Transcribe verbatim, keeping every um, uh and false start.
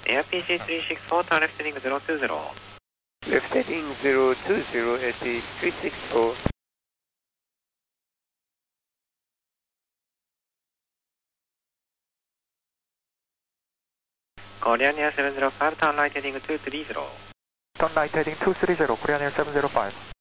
Air ピーシーさんろくよん、turn left heading ゼロツーゼロ。 Left heading zero two zero at the three six four. Korean Air セブンゼロファイブ, turn right heading ツースリーゼロ。 Turn right heading two three zero, Korean Air seven zero five.